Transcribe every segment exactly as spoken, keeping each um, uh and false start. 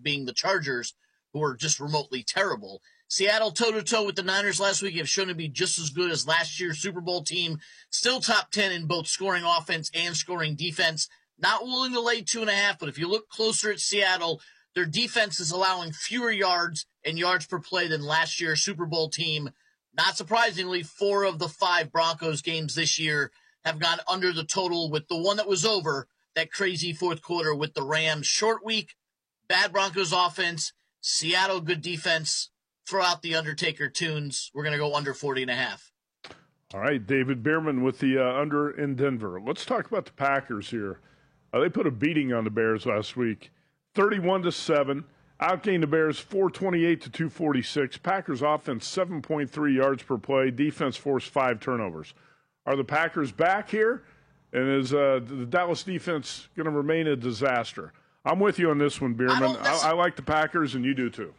of being the Chargers, who are just remotely terrible. Seattle toe-to-toe with the Niners last week have shown to be just as good as last year's Super Bowl team. Still top ten in both scoring offense and scoring defense. Not willing to lay two and a half, but if you look closer at Seattle, their defense is allowing fewer yards and yards per play than last year's Super Bowl team. Not surprisingly, four of the five Broncos games this year have gone under the total, with the one that was over, that crazy fourth quarter with the Rams. Short week, bad Broncos offense, Seattle good defense. Throw out the Undertaker tunes. We're going to go under forty and a half. All right, David Bierman with the uh, under in Denver. Let's talk about the Packers here. Uh, they put a beating on the Bears last week, thirty-one to seven. Outgained the Bears four twenty-eight to two forty-six. Packers offense seven point three yards per play. Defense forced five turnovers. Are the Packers back here? And is uh, the Dallas defense going to remain a disaster? I'm with you on this one, Bierman. I, I, I like the Packers, and you do too.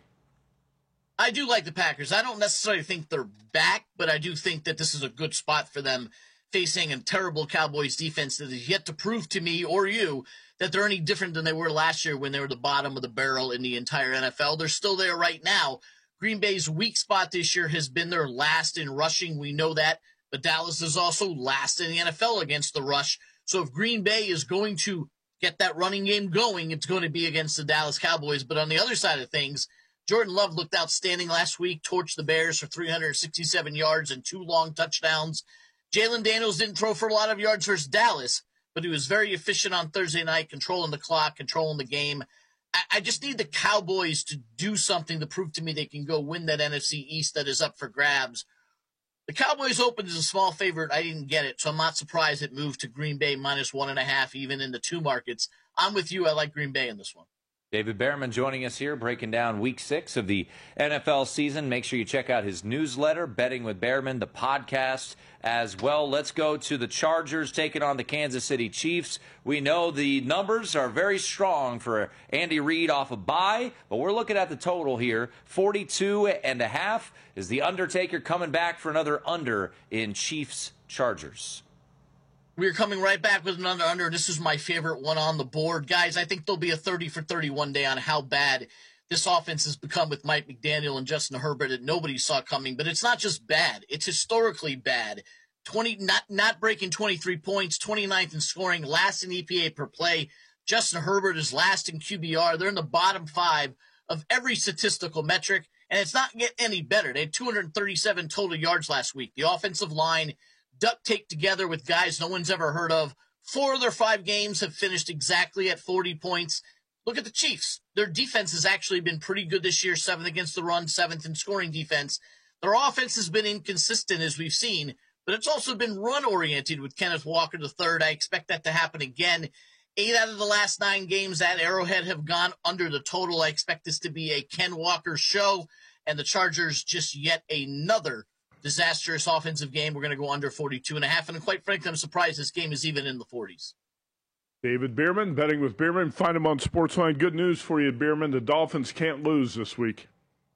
I do like the Packers. I don't necessarily think they're back, but I do think that this is a good spot for them, facing a terrible Cowboys defense that is yet to prove to me or you that they're any different than they were last year when they were the bottom of the barrel in the entire N F L. They're still there right now. Green Bay's weak spot this year has been their last in rushing. We know that, but Dallas is also last in the N F L against the rush. So if Green Bay is going to get that running game going, it's going to be against the Dallas Cowboys. But on the other side of things, Jordan Love looked outstanding last week, torched the Bears for three hundred sixty-seven yards and two long touchdowns. Jalen Daniels didn't throw for a lot of yards versus Dallas, but he was very efficient on Thursday night, controlling the clock, controlling the game. I, I just need the Cowboys to do something to prove to me they can go win that N F C East that is up for grabs. The Cowboys opened as a small favorite. I didn't get it, so I'm not surprised it moved to Green Bay minus one and a half, even in the two markets. I'm with you. I like Green Bay in this one. David Behrman joining us here, breaking down week six of the N F L season. Make sure you check out his newsletter, Betting with Behrman, the podcast as well. Let's go to the Chargers taking on the Kansas City Chiefs. We know the numbers are very strong for Andy Reid off a bye, but we're looking at the total here. forty-two and a half. Is the Undertaker coming back for another under in Chiefs Chargers? We're coming right back with another under. This is my favorite one on the board. Guys, I think there'll be a thirty for thirty one day on how bad this offense has become with Mike McDaniel and Justin Herbert that nobody saw coming. But it's not just bad. It's historically bad. twenty, not, not breaking twenty-three points, twenty-ninth in scoring, last in E P A per play. Justin Herbert is last in Q B R. They're in the bottom five of every statistical metric, and it's not getting any better. They had two hundred thirty-seven total yards last week. The offensive line duct taped together with guys no one's ever heard of. Four of their five games have finished exactly at forty points. Look at the Chiefs. Their defense has actually been pretty good this year, seventh against the run, seventh in scoring defense. Their offense has been inconsistent, as we've seen, but it's also been run-oriented with Kenneth Walker the third. I expect that to happen again. Eight out of the last nine games at Arrowhead have gone under the total. I expect this to be a Ken Walker show, and the Chargers just yet another disastrous offensive game. We're going to go under forty-two and a half, and quite frankly, I'm surprised this game is even in the forties. David Bierman, Betting with Bierman. Find him on Sportsline. Good news for you, Bierman. The Dolphins can't lose this week.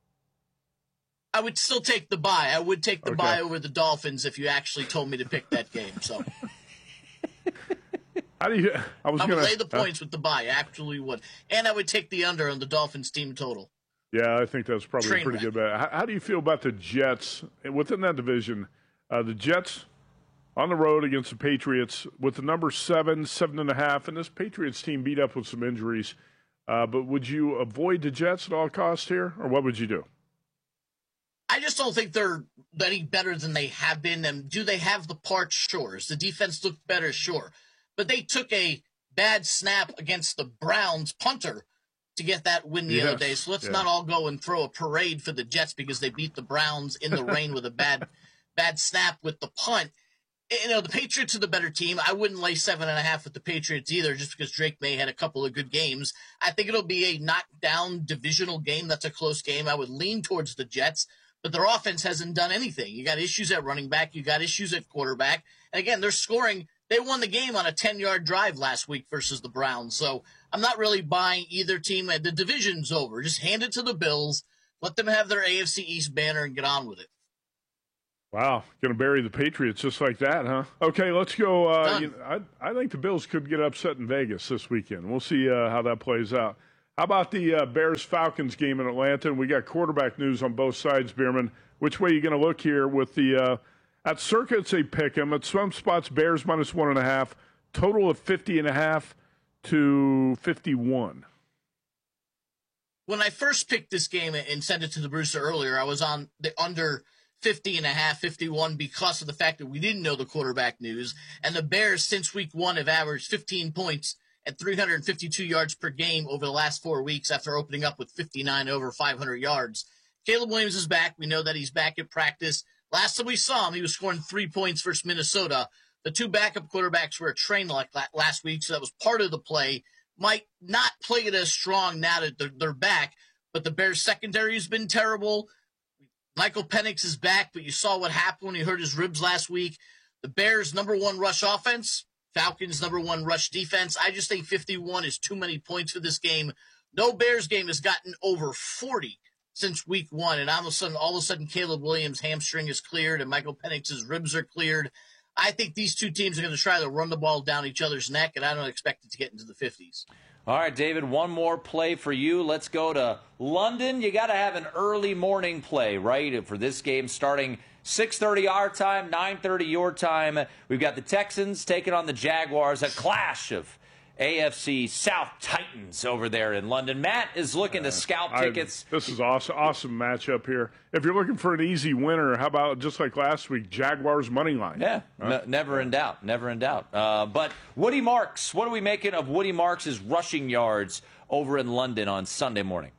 I would still take the bye. I would take the Okay. bye over the Dolphins if you actually told me to pick that game. So How do you? I was I would going lay the points uh, with the bye. I actually would, and I would take the under on the Dolphins team total. Yeah, I think that's probably Train a pretty wreck. good bet. How, how do you feel about the Jets within that division? Uh, the Jets on the road against the Patriots with the number seven, seven and a half, and this Patriots team beat up with some injuries. Uh, but would you avoid the Jets at all costs here, or what would you do? I just don't think they're any better than they have been. And do they have the parts? Sure. Does the defense look better? Sure. But they took a bad snap against the Browns punter to get that win the Yes. other day. So let's Yeah. not all go and throw a parade for the Jets because they beat the Browns in the rain with a bad, bad snap with the punt. You know, the Patriots are the better team. I wouldn't lay seven and a half with the Patriots either, just because Drake May had a couple of good games. I think it'll be a knockdown divisional game. That's a close game. I would lean towards the Jets, but their offense hasn't done anything. You got issues at running back. You got issues at quarterback. And again, they're scoring. They won the game on a ten-yard drive last week versus the Browns. So I'm not really buying either team. The division's over. Just hand it to the Bills. Let them have their A F C East banner and get on with it. Wow, going to bury the Patriots just like that, huh? Okay, let's go. Uh, you know, I, I think the Bills could get upset in Vegas this weekend. We'll see uh, how that plays out. How about the uh, Bears-Falcons game in Atlanta? And we got quarterback news on both sides, Bierman. Which way are you going to look here with the uh, – at Circa, it's a pick 'em. At some spots, Bears minus one and a half. Total of fifty and a half to fifty-one. When I first picked this game and sent it to the Brewster earlier, I was on the under fifty and a half, fifty-one, because of the fact that we didn't know the quarterback news. And the Bears, since week one, have averaged fifteen points at three hundred fifty-two yards per game over the last four weeks after opening up with fifty-nine over five hundred yards. Caleb Williams is back. We know that he's back at practice. Last time we saw him, he was scoring three points versus Minnesota. The two backup quarterbacks were trained like last week, so that was part of the play. Might not play it as strong now that they're, they're back, but the Bears secondary has been terrible. Michael Penix is back, but you saw what happened when he hurt his ribs last week. The Bears' number one rush offense, Falcons' number one rush defense. I just think fifty-one is too many points for this game. No Bears game has gotten over forty since week one, and all of a sudden, all of a sudden, Caleb Williams' hamstring is cleared and Michael Penix's ribs are cleared. I think these two teams are going to try to run the ball down each other's neck, and I don't expect it to get into the fifties. All right, David, one more play for you. Let's go to London. You got to have an early morning play, right, for this game starting six thirty our time, nine thirty your time. We've got the Texans taking on the Jaguars, a clash of A F C South Titans over there in London. Matt is looking to scalp tickets. I, this is awesome, awesome matchup here. If you're looking for an easy winner, how about just like last week, Jaguars money line? Yeah, huh? n- never in doubt, never in doubt. Uh, but Woody Marks, what are we making of Woody Marks' rushing yards over in London on Sunday morning?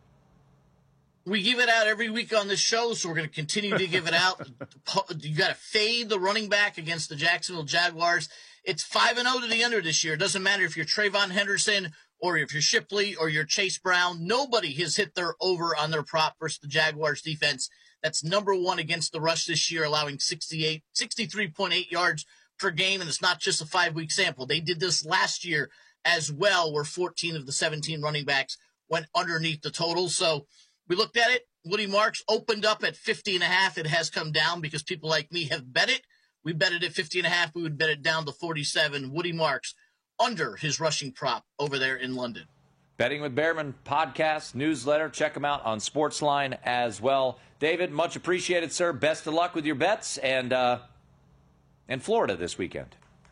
We give it out every week on this show, so we're going to continue to give it out. You got to fade the running back against the Jacksonville Jaguars. It's five and oh to the under this year. It doesn't matter if you're Trayvon Henderson or if you're Shipley or you're Chase Brown. Nobody has hit their over on their prop versus the Jaguars defense. That's number one against the rush this year, allowing sixty-eight, sixty-three point eight yards per game, and it's not just a five-week sample. They did this last year as well, where fourteen of the seventeen running backs went underneath the total. So we looked at it. Woody Marks opened up at fifty and a half. It has come down because people like me have bet it. We bet it at fifty and a half. We would bet it down to forty-seven. Woody Marks under his rushing prop over there in London. Betting with Behrman podcast, newsletter. Check them out on Sportsline as well. David, much appreciated, sir. Best of luck with your bets and uh, in Florida this weekend.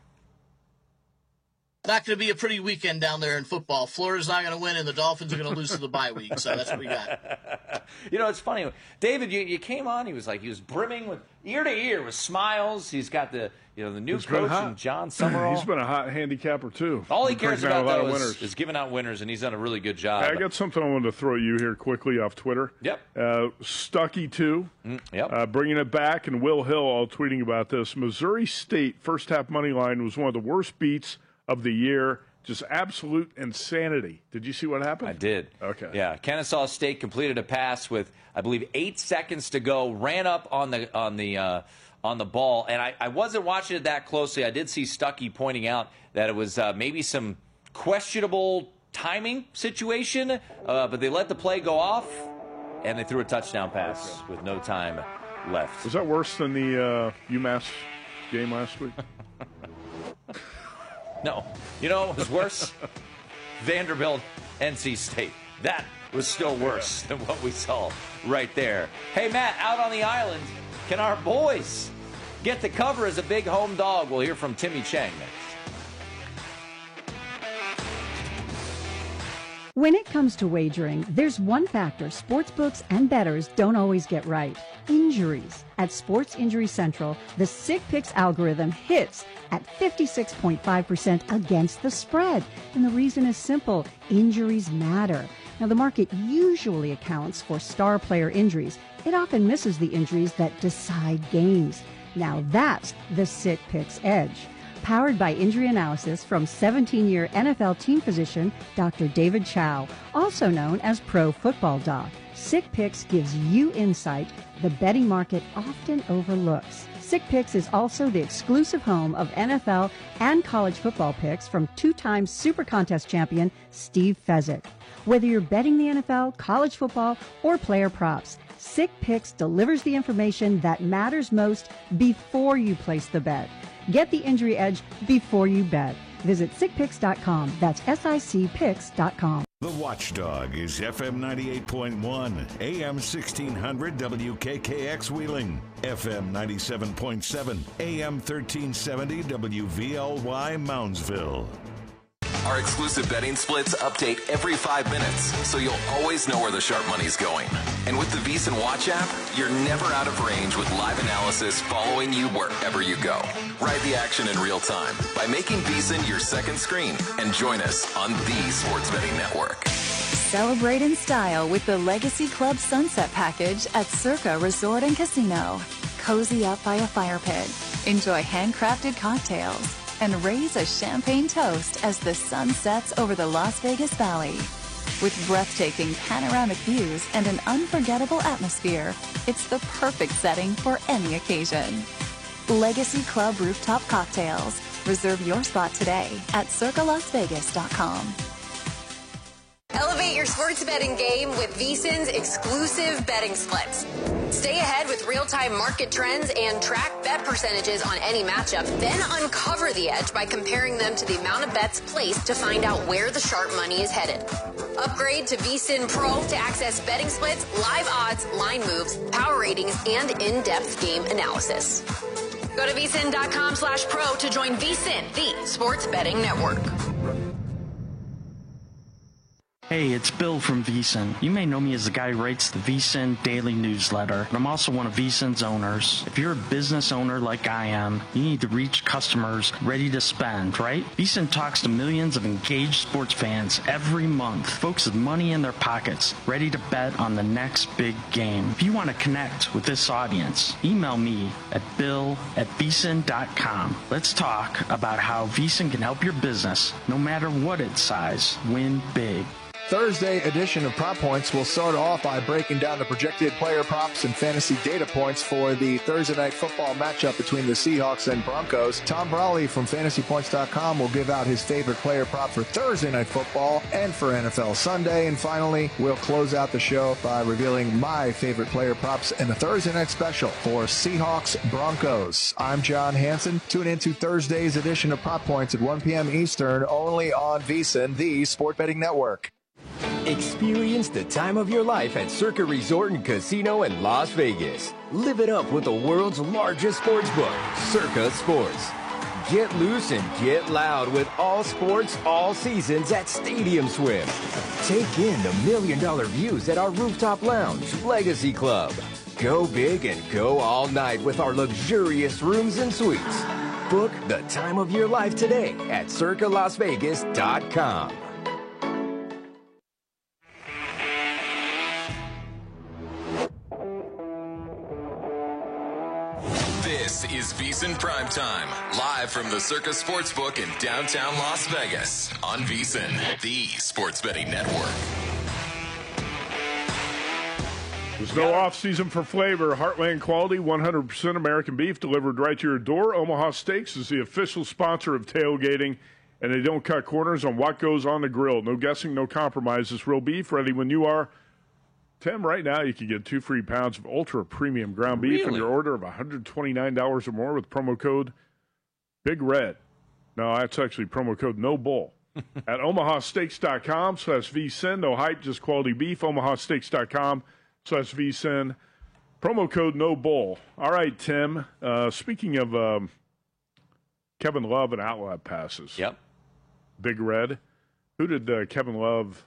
Not going to be a pretty weekend down there in football. Florida's not going to win, and the Dolphins are going to lose to the bye week. So that's what we got. You know, it's funny. David, you, you came on. He was like, he was brimming with ear to ear with smiles. He's got the, you know, the new He's coach and John Summerall. He's been a hot handicapper too. All he cares about though is, winners. is giving out winners, and he's done a really good job. Hey, I got something I wanted to throw at you here quickly off Twitter. Yep. Uh, Stucky too. Mm, yep. Uh, bringing it back, and Will Hill all tweeting about this. Missouri State first half money line was one of the worst beats of the year. Just absolute insanity. Did you see what happened? I did. Okay. Yeah, Kennesaw State completed a pass with, I believe, eight seconds to go. Ran up on the on the uh, on the ball, and I, I wasn't watching it that closely. I did see Stuckey pointing out that it was uh, maybe some questionable timing situation, uh, but they let the play go off, and they threw a touchdown pass with no time left. Was that worse than the uh, UMass game last week? No. You know what was worse? Vanderbilt, N C State. That was still worse than what we saw right there. Hey, Matt, out on the island, can our boys get the cover as a big home dog? We'll hear from Timmy Chang next. When it comes to wagering, there's one factor sportsbooks and bettors don't always get right: injuries. At Sports Injury Central, the Sick Picks algorithm hits at fifty-six point five percent against the spread. And the reason is simple: injuries matter. Now, the market usually accounts for star player injuries. It often misses the injuries that decide games. Now, that's the Sick Picks edge. Powered by injury analysis from seventeen-year N F L team physician Doctor David Chow, also known as Pro Football Doc. Sick Picks gives you insight the betting market often overlooks. Sick Picks is also the exclusive home of N F L and college football picks from two-time Super Contest champion Steve Fezzik. Whether you're betting the N F L, college football, or player props, Sick Picks delivers the information that matters most before you place the bet. Get the injury edge before you bet. Visit sick picks dot com. That's S I C picks dot com. The Watchdog is F M ninety-eight point one, A M sixteen hundred W K K X Wheeling, F M ninety-seven point seven, A M thirteen seventy W V L Y Moundsville. Our exclusive betting splits update every five minutes, so you'll always know where the sharp money's going. And with the VSiN Watch app, you're never out of range with live analysis following you wherever you go. Ride the action in real time by making VSiN your second screen and join us on the Sports Betting Network. Celebrate in style with the Legacy Club Sunset Package at Circa Resort and Casino. Cozy up by a fire pit, enjoy handcrafted cocktails, and raise a champagne toast as the sun sets over the Las Vegas Valley. With breathtaking panoramic views and an unforgettable atmosphere, it's the perfect setting for any occasion. Legacy Club Rooftop Cocktails. Reserve your spot today at circa las vegas dot com. Elevate your sports betting game with VSiN's exclusive betting splits. Stay ahead with real-time market trends and track bet percentages on any matchup. Then uncover the edge by comparing them to the amount of bets placed to find out where the sharp money is headed. Upgrade to VSiN Pro to access betting splits, live odds, line moves, power ratings, and in-depth game analysis. Go to vsin.com slash pro to join VSiN, the sports betting network. Hey, it's Bill from VSiN. You may know me as the guy who writes the VSiN Daily Newsletter, but I'm also one of VSiN's owners. If you're a business owner like I am, you need to reach customers ready to spend, right? VSiN talks to millions of engaged sports fans every month, folks with money in their pockets, ready to bet on the next big game. If you want to connect with this audience, email me at bill at vsin dot com. Let's talk about how VSiN can help your business, no matter what its size, win big. Thursday edition of Prop Points will start off by breaking down the projected player props and fantasy data points for the Thursday night football matchup between the Seahawks and Broncos. Tom Brawley from fantasy points dot com will give out his favorite player prop for Thursday night football and for N F L Sunday. And finally, we'll close out the show by revealing my favorite player props in the Thursday night special for Seahawks Broncos. I'm John Hansen. Tune in to Thursday's edition of Prop Points at one p.m. Eastern, only on VSiN, the Sport Betting Network. Experience the time of your life at Circa Resort and Casino in Las Vegas. Live it up with the world's largest sports book, Circa Sports. Get loose and get loud with all sports, all seasons at Stadium Swim. Take in the million dollar views at our rooftop lounge, Legacy Club. Go big and go all night with our luxurious rooms and suites. Book the time of your life today at circa las vegas dot com. This is VSiN Primetime, live from the Circa Sportsbook in downtown Las Vegas on VSiN, the Sports Betting Network. There's no off-season for flavor. Heartland quality, one hundred percent American beef delivered right to your door. Omaha Steaks is the official sponsor of tailgating, and they don't cut corners on what goes on the grill. No guessing, no compromises. Real beef, ready when you are. Tim, right now you can get two free pounds of ultra-premium ground beef Really? on your order of one hundred twenty-nine dollars or more with promo code Big Red. No, that's actually promo code No Bull. At omaha steaks dot com slash VSiN. No hype, just quality beef. omaha steaks dot com slash VSiN. Promo code No Bull. All right, Tim. Uh, speaking of um, Kevin Love and outlet passes. Yep. Big Red. Who did uh, Kevin Love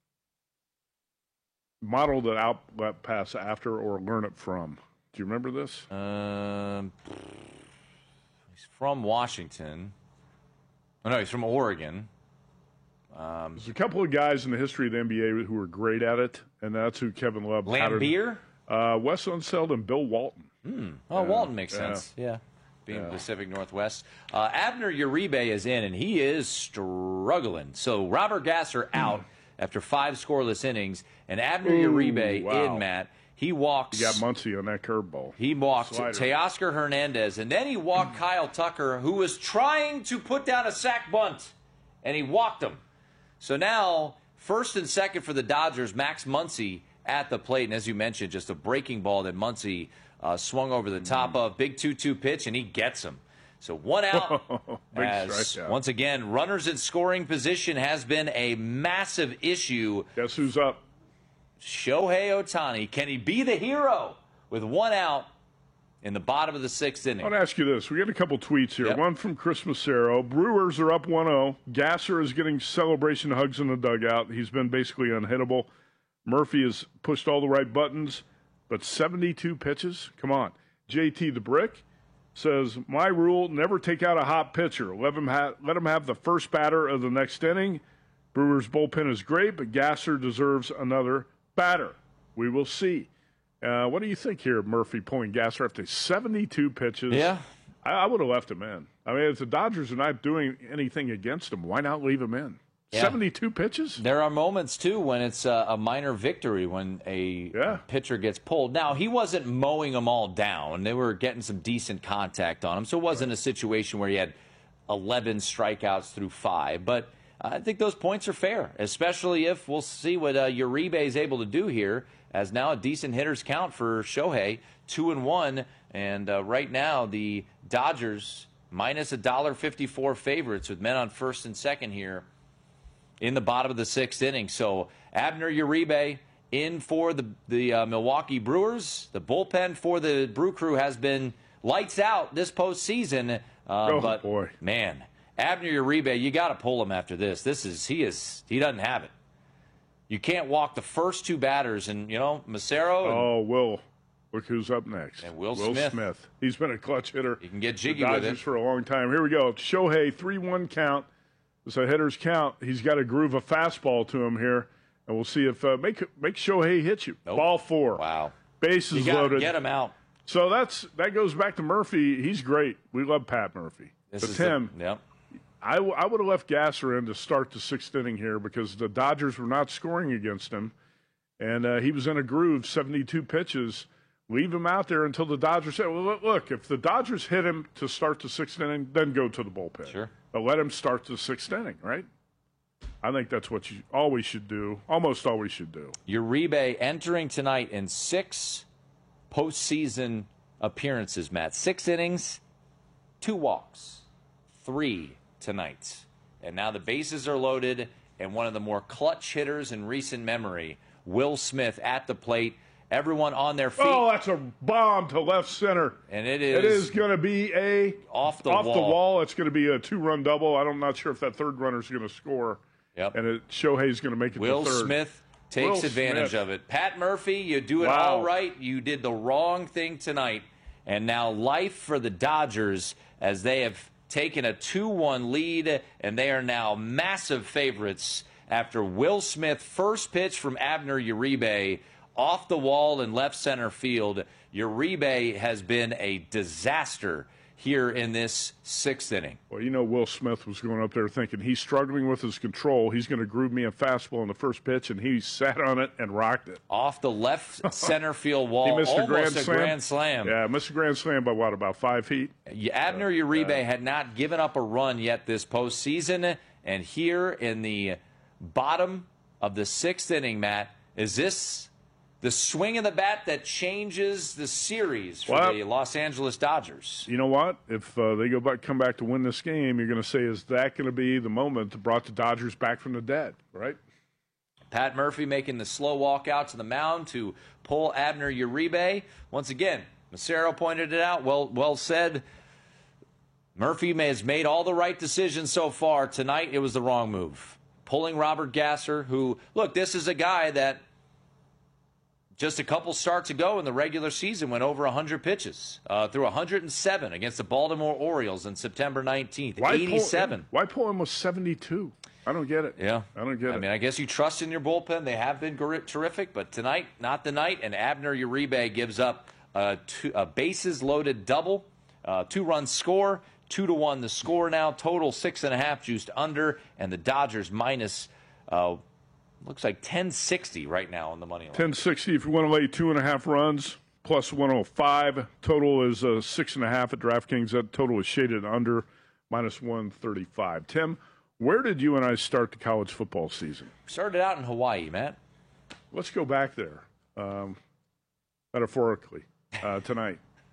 model the outlet pass after or learn it from? Do you remember this? Um, he's from Washington. Oh, no, he's from Oregon. Um, There's a couple of guys in the history of the N B A who were great at it, and that's who Kevin Love patterned. Lambeer? Uh, Wes Unseld and Bill Walton. Hmm. Oh, Yeah, Walton makes yeah. sense. Yeah. Being Yeah. Pacific Northwest. Uh, Abner Uribe is in, and he is struggling. So Robert Gasser out after five scoreless innings, and Abner Ooh, Uribe wow. in, Matt. He walks. You got Muncie on that curveball. He walked Slider. Teoscar Hernandez, and then he walked Kyle Tucker, who was trying to put down a sack bunt, and he walked him. So now, first and second for the Dodgers, Max Muncy at the plate. And as you mentioned, just a breaking ball that Muncy uh, swung over the top of. Big two two pitch, and he gets him. So one out. Big as, strikeout. once again, runners in scoring position has been a massive issue. Guess who's up? Shohei Ohtani. Can he be the hero with one out in the bottom of the sixth inning? I want to ask you this. We got a couple tweets here. Yep. One from Chris Massero. Brewers are up one oh. Gasser is getting celebration hugs in the dugout. He's been basically unhittable. Murphy has pushed all the right buttons, but seventy-two pitches? Come on. J T the Brick says, my rule, never take out a hot pitcher. Let him, ha- let him have the first batter of the next inning. Brewers' bullpen is great, but Gasser deserves another batter. We will see. Uh, what do you think here, Murphy pulling Gasser after seventy-two pitches? Yeah. I, I would have left him in. I mean, if the Dodgers are not doing anything against him, why not leave him in? Yeah. seventy-two pitches? There are moments, too, when it's a, a minor victory when a Yeah. pitcher gets pulled. Now, he wasn't mowing them all down. They were getting some decent contact on him, so it wasn't a situation where he had eleven strikeouts through five. But I think those points are fair, especially if we'll see what uh, Uribe is able to do here, as now a decent hitter's count for Shohei, two and one. And uh, right now, the Dodgers minus a dollar fifty-four favorites with men on first and second here in the bottom of the sixth inning. So Abner Uribe in for the, the uh, Milwaukee Brewers. The bullpen for the Brew Crew has been lights out this postseason. Uh, oh, but, boy. man, Abner Uribe, you got to pull him after this. This is he is he doesn't have it. You can't walk the first two batters, and you know Massero. And, Oh, Will. Look who's up next. And Will Will Smith. Smith. He's been a clutch hitter. He can get for jiggy the with Dodgers it. for a long time. Here we go. Shohei, three one count. It's a hitter's count. He's got to groove a fastball to him here, and we'll see if uh, make make Shohei hit you. Nope. Ball four. Wow. Bases You got to loaded. get him out. So that's that goes back to Murphy. He's great. We love Pat Murphy. This but is Tim, the, yep. I, w- I would have left Gasser in to start the sixth inning here because the Dodgers were not scoring against him, and uh, he was in a groove, seventy-two pitches. Leave him out there until the Dodgers say, well, look, if the Dodgers hit him to start the sixth inning, then go to the bullpen. Sure. But let him start the sixth inning, right? I think that's what you always should do, almost always should do. Uribe entering tonight in six postseason appearances, Matt. Six innings, two walks, three tonight. And now the bases are loaded, and one of the more clutch hitters in recent memory, Will Smith at the plate. Everyone on their feet. Oh, that's a bomb to left center. And it is. It is going to be a off the off wall. the wall. It's going to be a two-run double. I'm not sure if that third runner is going to score. Yep. And it, Shohei's going to make it Will to third. Smith takes Will advantage Smith. of it. Pat Murphy, you do it Wow. all right. You did the wrong thing tonight. And now life for the Dodgers as they have taken a two one lead, and they are now massive favorites after Will Smith first pitch from Abner Uribe off the wall in left center field. Uribe has been a disaster here in this sixth inning. Well, you know Will Smith was going up there thinking he's struggling with his control. He's going to groove me a fastball in the first pitch, and he sat on it and rocked it. Off the left center field wall, He missed almost a grand a slam. grand slam. Yeah, missed a grand slam by what, about five feet? Abner Uribe had not given up a run yet this postseason, and here in the bottom of the sixth inning, Matt, is this the swing of the bat that changes the series for Well, the Los Angeles Dodgers? You know what? If uh, they go back, come back to win this game, you're going to say, is that going to be the moment that brought the Dodgers back from the dead, right? Pat Murphy making the slow walk out to the mound to pull Abner Uribe. Once again, Massero pointed it out. Well, well said. Murphy has made all the right decisions so far. Tonight, it was the wrong move. Pulling Robert Gasser, who, look, this is a guy that just a couple starts ago in the regular season went over one hundred pitches, uh, through one hundred seven against the Baltimore Orioles on September nineteenth. Why eighty-seven. Pull, why pull him with seventy-two? I don't get it. Yeah. I don't get I it. mean, I guess you trust in your bullpen. They have been gor- terrific, but tonight, not the night. And Abner Uribe gives up a, two, a bases-loaded double, uh, two-run score, two to one the score now. Total six and a half juiced under, and the Dodgers minus, uh, looks like ten sixty right now on the money line. ten sixty if you want to lay two and a half runs, plus one oh five. Total is uh, six and a half at DraftKings. That total is shaded under, minus one thirty-five. Tim, where did you and I start the college football season? Started out in Hawaii, Matt. Let's go back there, um, metaphorically, uh, tonight.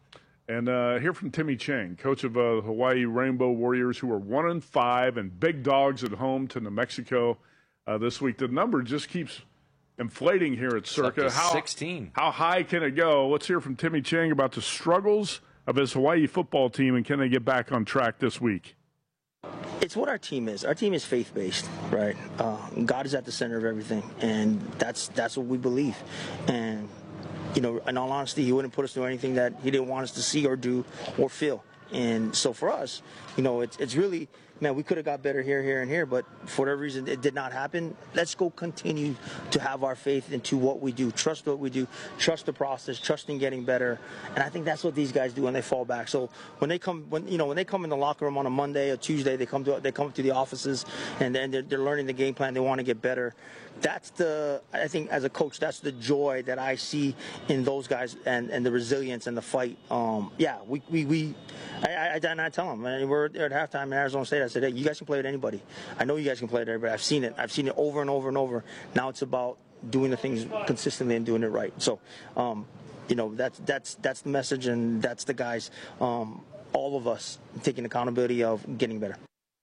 And uh, hear from Timmy Chang, coach of uh, Hawaii Rainbow Warriors, who are one and five and big dogs at home to New Mexico uh, this week. The number just keeps inflating here at Circa. It's up to how, sixteen. How high can it go? Let's hear from Timmy Chang about the struggles of his Hawaii football team, and can they get back on track this week? It's what our team is. Our team is faith-based, right? Uh, God is at the center of everything, and that's that's what we believe. And, you know, in all honesty, he wouldn't put us through anything that he didn't want us to see or do or feel. And so for us, you know, it's it's really, man, we could have got better here, here, and here, but for whatever reason, it did not happen. Let's go continue to have our faith into what we do, trust what we do, trust the process, trust in getting better. And I think that's what these guys do when they fall back. So when they come, when you know, when they come in the locker room on a Monday or Tuesday, they come to they come to the offices and then they're, they're learning the game plan. They want to get better. That's the, I think, as a coach, that's the joy that I see in those guys and, and the resilience and the fight. Um, yeah, we we, we I, I, and I tell them, man, we're at halftime in Arizona State. I said, hey, you guys can play with anybody. I know you guys can play with everybody. I've seen it. I've seen it over and over and over. Now it's about doing the things consistently and doing it right. So, um, you know, that's that's that's the message, and that's the guys, um, all of us taking accountability of getting better.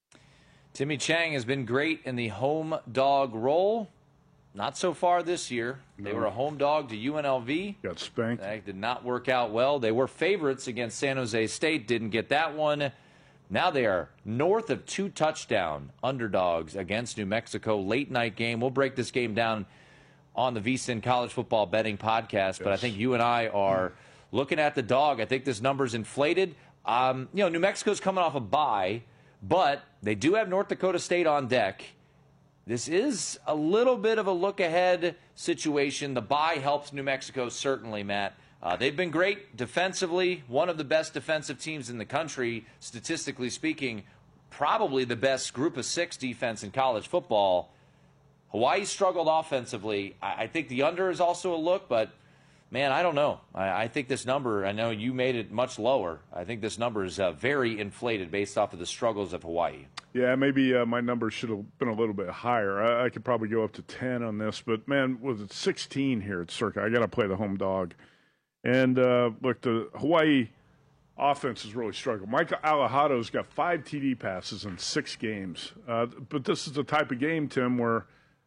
Timmy Chang has been great in the home dog role. Not so far this year. They No. were a home dog to U N L V. Got spanked. That did not work out well. They were favorites against San Jose State. Didn't get that one. Now they are north of two touchdown underdogs against New Mexico. Late night game. We'll break this game down on the VSiN College Football Betting Podcast. Yes. But I think you and I are looking at the dog. I think this number's inflated. Um, you know, New Mexico's coming off a bye, but they do have North Dakota State on deck. This is a little bit of a look-ahead situation. The bye helps New Mexico, certainly, Matt. Uh, they've been great defensively, one of the best defensive teams in the country, statistically speaking, probably the best group of six defense in college football. Hawaii struggled offensively. I, I think the under is also a look, but, man, I don't know. I, I think this number, I know you made it much lower. I think this number is uh, very inflated based off of the struggles of Hawaii. Yeah, maybe uh, my number should have been a little bit higher. I, I could probably go up to ten on this, but, man, with it sixteen here at Circa, I got to play the home dog. And, uh, look, the Hawaii offense has really struggled. Mike Alajado's got five T D passes in six games. Uh, but this is the type of game, Tim, where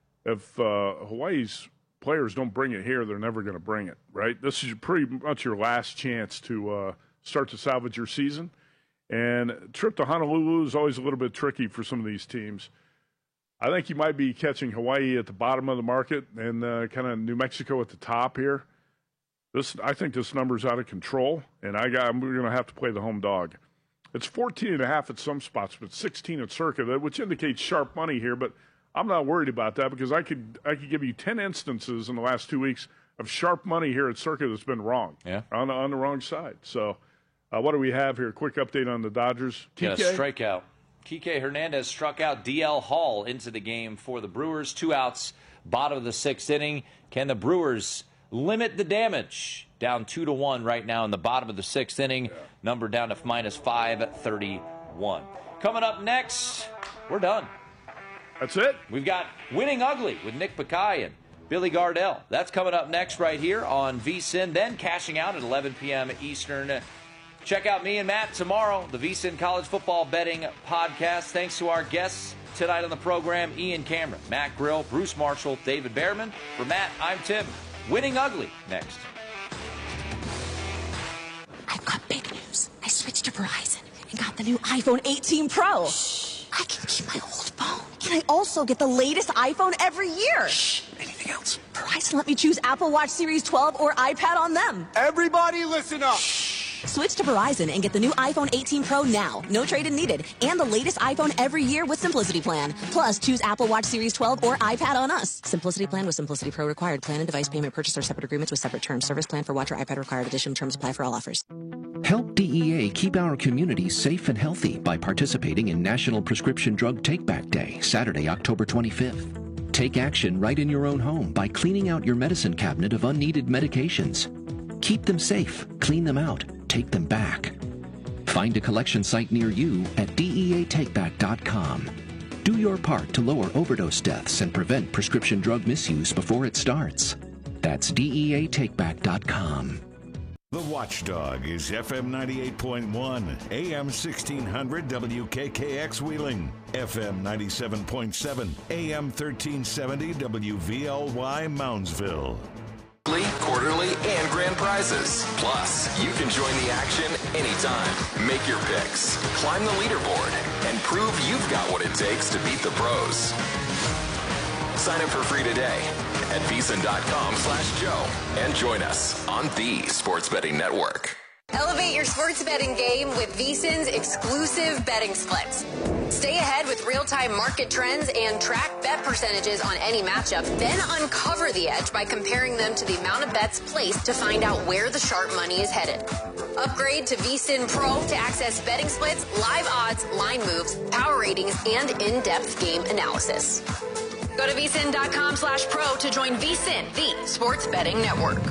if uh, Hawaii's players don't bring it here, they're never going to bring it, right? This is pretty much your last chance to uh, start to salvage your season. And trip to Honolulu is always a little bit tricky for some of these teams. I think you might be catching Hawaii at the bottom of the market and uh, kind of New Mexico at the top here. This, I think this number's out of control, and I got, we're going to have to play the home dog. It's fourteen and a half at some spots, but sixteen at Circa, which indicates sharp money here, but I'm not worried about that because I could I could give you ten instances in the last two weeks of sharp money here at Circa that's been wrong, yeah, on the, on the wrong side. So uh, what do we have here? Quick update on the Dodgers. Got a strikeout. Kike Hernandez struck out D L Hall into the game for the Brewers. Two outs, bottom of the sixth inning. Can the Brewers limit the damage? Down two to one right now in the bottom of the sixth inning. Yeah. Number down to minus five thirty-one. Coming up next, we're done. That's it. We've got Winning Ugly with Nick Bakay and Billy Gardell. That's coming up next right here on VSiN. Then cashing out at eleven p.m. Eastern. Check out me and Matt tomorrow, the VSiN College Football Betting Podcast. Thanks to our guests tonight on the program, Ian Cameron, Matt Grill, Bruce Marshall, David Behrman. For Matt, I'm Tim. Winning Ugly next. I've got big news. I switched to Verizon and got the new iPhone eighteen Pro. Shh. I can keep my old phone. Can I also get the latest iPhone every year? Shh. Anything else? Verizon let me choose Apple Watch Series twelve or iPad on them. Everybody listen up. Shh. Switch to Verizon and get the new iPhone eighteen Pro now. No trade-in needed. And the latest iPhone every year with Simplicity Plan. Plus, choose Apple Watch Series twelve or iPad on us. Simplicity Plan with Simplicity Pro required. Plan and device payment purchase or separate agreements with separate terms. Service plan for watch or iPad required. Additional terms apply for all offers. Help D E A keep our communities safe and healthy by participating in National Prescription Drug Take-Back Day, Saturday, October twenty-fifth. Take action right in your own home by cleaning out your medicine cabinet of unneeded medications. Keep them safe, clean them out, take them back. Find a collection site near you at D E A take back dot com. Do your part to lower overdose deaths and prevent prescription drug misuse before it starts. That's D E A take back dot com. The Watchdog is F M ninety-eight point one, A M sixteen hundred W K K X Wheeling, F M ninety-seven point seven, A M thirteen seventy W V L Y Moundsville. Quarterly, and grand prizes. Plus, you can join the action anytime. Make your picks, climb the leaderboard, and prove you've got what it takes to beat the pros. Sign up for free today at VSiN.com slash Joe and join us on the Sports Betting Network. Elevate your sports betting game with VSiN's exclusive betting splits. Stay ahead with real-time market trends and track bet percentages on any matchup. Then uncover the edge by comparing them to the amount of bets placed to find out where the sharp money is headed. Upgrade to VSiN Pro to access betting splits, live odds, line moves, power ratings, and in-depth game analysis. Go to VSiN.com slash pro to join VSiN, the sports betting network.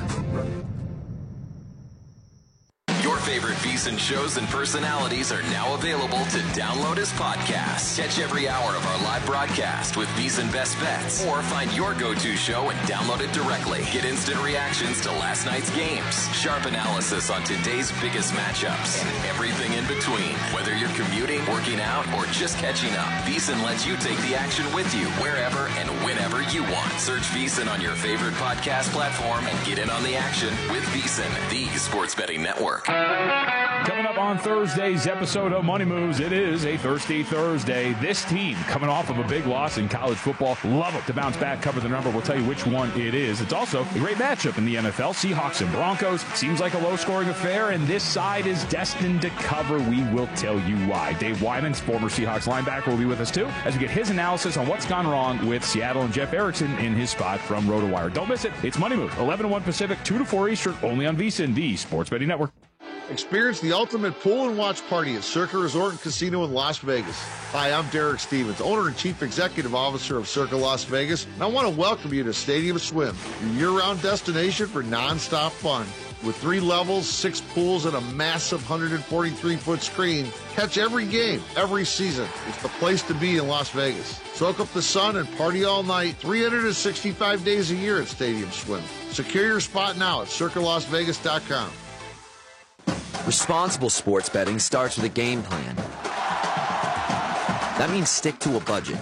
Your favorite VSiN shows and personalities are now available to download as podcasts. Catch every hour of our live broadcast with VSiN Best Bets, or find your go-to show and download it directly. Get instant reactions to last night's games, sharp analysis on today's biggest matchups, and everything in between. Whether you're commuting, working out, or just catching up, VSiN lets you take the action with you wherever and whenever you want. Search VSiN on your favorite podcast platform and get in on the action with VSiN, the sports betting network. Coming up on Thursday's episode of Money Moves, it is a Thirsty Thursday. This team coming off of a big loss in college football. Love it to bounce back, cover the number. We'll tell you which one it is. It's also a great matchup in the N F L. Seahawks and Broncos. Seems like a low-scoring affair, and this side is destined to cover. We will tell you why. Dave Wyman's former Seahawks linebacker will be with us, too, as we get his analysis on what's gone wrong with Seattle and Jeff Erickson in his spot from RotoWire. Don't miss it. It's Money Moves, eleven to one Pacific, two to four Eastern, only on VSiN, the Sports Betting Network. Experience the ultimate pool and watch party at Circa Resort and Casino in Las Vegas. Hi, I'm Derek Stevens, owner and chief executive officer of Circa Las Vegas, and I want to welcome you to Stadium Swim, your year-round destination for non-stop fun. With three levels, six pools, and a massive one hundred forty-three foot screen, catch every game, every season. It's the place to be in Las Vegas. Soak up the sun and party all night, three hundred sixty-five days a year at Stadium Swim. Secure your spot now at circa las vegas dot com. Responsible sports betting starts with a game plan. That means stick to a budget.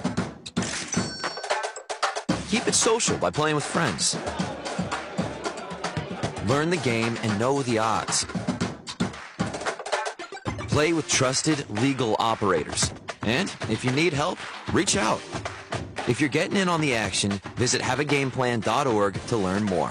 Keep it social by playing with friends. Learn the game and know the odds. Play with trusted legal operators. And if you need help, reach out. If you're getting in on the action, visit have a game plan dot org to learn more.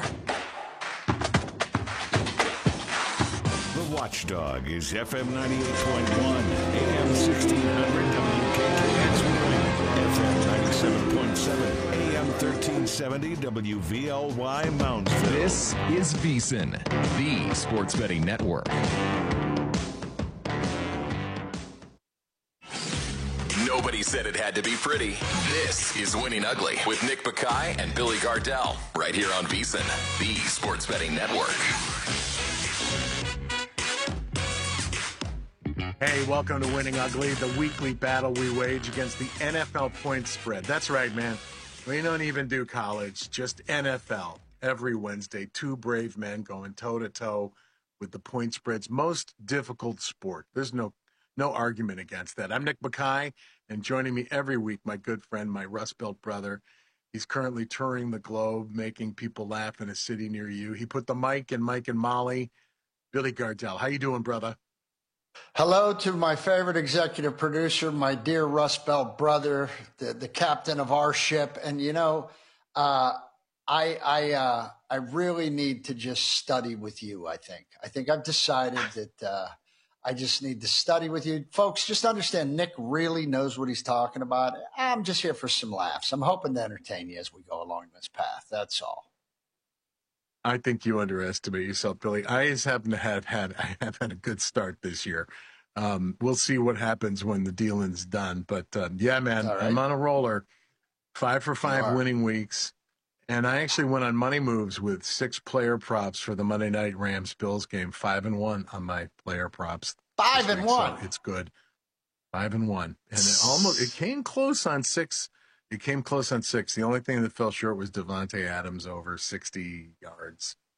Watchdog is F M ninety-eight point one, A M sixteen hundred W K K X Wheeling, F M ninety-seven point seven, A M thirteen seventy W V L Y Moundsville. This is VSiN, the Sports Betting Network. Nobody said it had to be pretty. This is Winning Ugly with Nick Bakay and Billy Gardell, right here on VSiN, the Sports Betting Network. Hey, welcome to Winning Ugly, the weekly battle we wage against the N F L point spread. That's right, man. We don't even do college, just N F L. Every Wednesday, two brave men going toe-to-toe with the point spread's most difficult sport. There's no no argument against that. I'm Nick Bakay, and joining me every week, my good friend, my Rust Belt brother. He's currently touring the globe, making people laugh in a city near you. He put the mic in Mike and Molly. Billy Gardell, how you doing, brother? Hello to my favorite executive producer, my dear Rust Belt brother, the, the captain of our ship. And, you know, uh, I I uh, I really need to just study with you, I think. I think I've decided that uh, I just need to study with you. Folks, just understand Nick really knows what he's talking about. I'm just here for some laughs. I'm hoping to entertain you as we go along this path. That's all. I think you underestimate yourself, Billy. I just happen to have had I have had a good start this year. Um, we'll see what happens when the dealing's done. But uh, yeah, man, right. I'm on a roller. Five for five winning weeks, and I actually went on Money Moves with six player props for the Monday Night Rams Bills game. Five and one on my player props. Five and one. So it's good. Five and one, and it almost it came close on six. It came close on six. The only thing that fell short was Devontae Adams over sixty yards.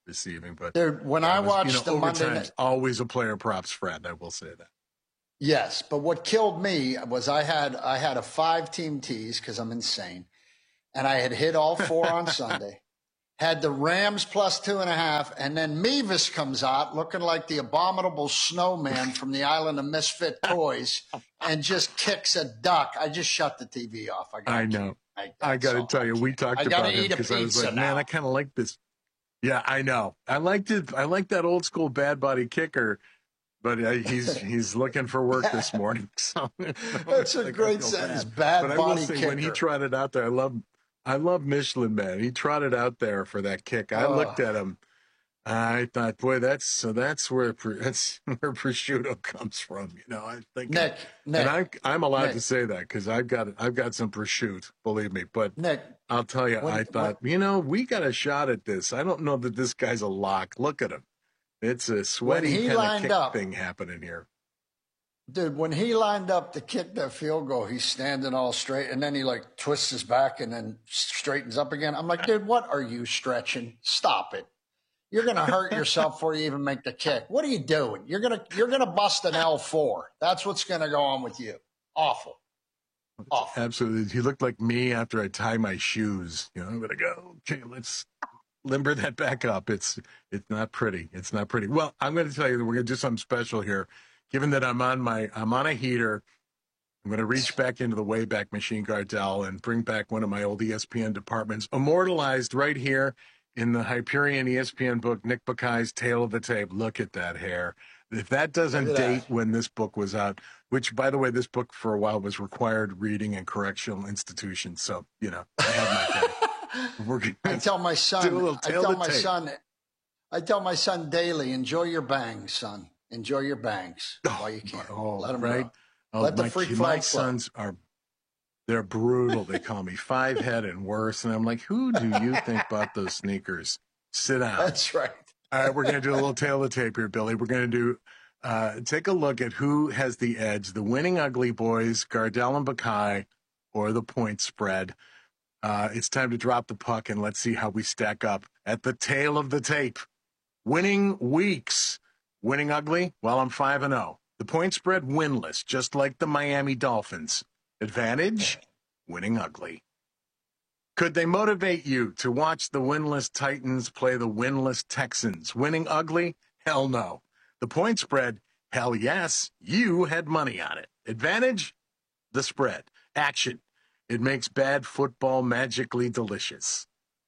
receiving. But Dude, when I was, watched you know, the Monday overtime's night, always a player props friend. I will say that. yes, but what killed me was I had I had a five team tease because I'm insane, and I had hit all four on Sunday. Had the Rams plus two and a half, and then Mevis comes out looking like the abominable snowman from the Island of Misfit Toys, and just kicks a duck. I just shut the T V off. I, I know. I, I got to tell you, we talked I about gotta it eat a because I was like, pizza man, now. I kind of like this. Yeah, I know. I liked it. I like that old school bad body kicker, but uh, he's he's looking for work this morning. So That's a like, great sentence. Bad but body I will say, kicker. when he trotted out there, I love, I love Michelin Man. He trotted out there for that kick. I Oh. looked at him. I thought, boy, that's so that's where that's where prosciutto comes from. You know, I think, Nick, Nick, and I'm I'm allowed Nick. to say that because I've got I've got some prosciutto, believe me. But Nick, I'll tell you, when- I thought, you know, we got a shot at this. I don't know that this guy's a lock. Look at him. It's a sweaty he kind of lined kick up- thing happening here. Dude, when he lined up to kick that field goal, he's standing all straight, and then he like twists his back and then straightens up again. I'm like, dude, what are you stretching? Stop it. You're gonna hurt yourself before you even make the kick. What are you doing? You're gonna you're gonna bust an L four. That's what's gonna go on with you. Awful. Awful. Absolutely. He looked like me after I tie my shoes. You know, I'm gonna go, okay, let's limber that back up. It's it's not pretty. It's not pretty. Well, I'm gonna tell you that we're gonna do something special here. Given that I'm on my I'm on a heater, I'm gonna reach back into the Wayback Machine, Gardell, and bring back one of my old E S P N departments, immortalized right here in the Hyperion E S P N book, Nick Bakai's Tale of the Tape. Look at that hair. If that doesn't Look at date that. when this book was out, which, by the way, this book for a while was required reading in correctional institutions. So, you know, I have my thing. We're gonna I tell my son, do a little I Tale tell of the my Tape. son, I tell my son daily, enjoy your bangs, son. Enjoy your bangs while you can. Oh, Let them right. go. Oh, Let the my, freak my flag flow. sons are, they're brutal. They call me five head and worse. And I'm like, who do you think bought those sneakers? Sit down. That's right. All right, we're going to do a little Tale of the Tape here, Billy. We're going to do, uh, take a look at who has the edge, the winning ugly boys, Gardell and Bakai, or the point spread. Uh, it's time to drop the puck and let's see how we stack up at the Tale of the Tape. Winning weeks. Winning ugly? Well, I'm five and oh. The point spread winless, just like the Miami Dolphins. Advantage? Winning ugly. Could they motivate you to watch the winless Titans play the winless Texans? Winning ugly? Hell no. The point spread? Hell yes. You had money on it. Advantage? The spread. Action. It makes bad football magically delicious.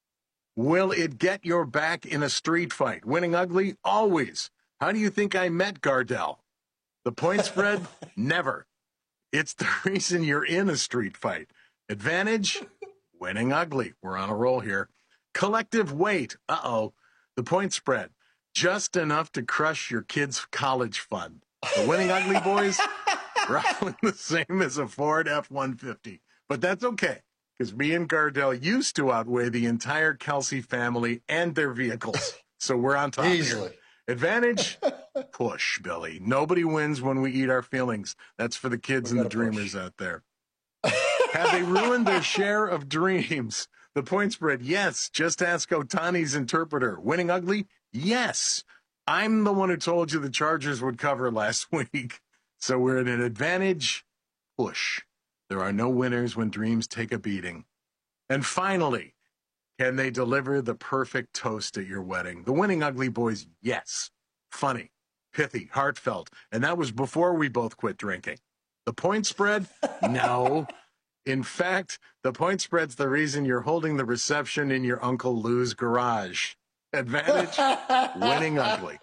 Will it get your back in a street fight? Winning ugly? Always. How do you think I met Gardell? The point spread? Never. It's the reason you're in a street fight. Advantage? Winning ugly. We're on a roll here. Collective weight. Uh-oh. The point spread. Just enough to crush your kid's college fund. The winning ugly boys? Roughly the same as a Ford F one fifty. But that's okay, because me and Gardell used to outweigh the entire Kelsey family and their vehicles. So we're on top Easily. here. Advantage? Push, Billy. Nobody wins when we eat our feelings. That's for the kids We and the gotta dreamers out there. Have they ruined their share of dreams? The point spread, yes. Just ask Otani's interpreter. Winning ugly? Yes. I'm the one who told you the Chargers would cover last week. So we're at an advantage. Push. There are no winners when dreams take a beating. And finally, can they deliver the perfect toast at your wedding? The winning ugly boys, yes. Funny, pithy, heartfelt. And that was before we both quit drinking. The point spread? No. In fact, the point spread's the reason you're holding the reception in your Uncle Lou's garage. Advantage? Winning ugly.